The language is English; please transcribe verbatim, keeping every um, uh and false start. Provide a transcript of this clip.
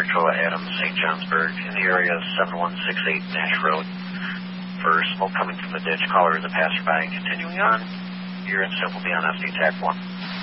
Patrol Adams, Saint Johnsburg, in the area of seven one six eight Nash Road. For smoke coming from the ditch, caller is a passerby. Continuing on, your instep will be on S D T A C one.